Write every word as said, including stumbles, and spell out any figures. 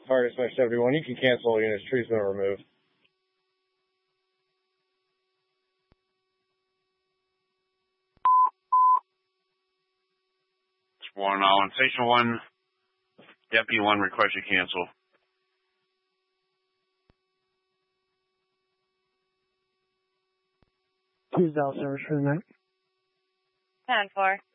Target Smash seventy-one. You can cancel all units. Tree's been removed. It's one on Station one. Deputy one, request you cancel. Who's dial service for the night? ten four.